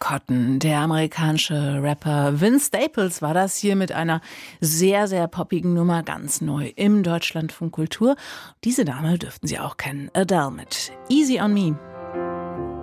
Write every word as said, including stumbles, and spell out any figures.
Cotton, der amerikanische Rapper Vince Staples war das hier mit einer sehr, sehr poppigen Nummer, ganz neu im Deutschlandfunk Kultur. Diese Dame dürften Sie auch kennen, Adele mit Easy on Me.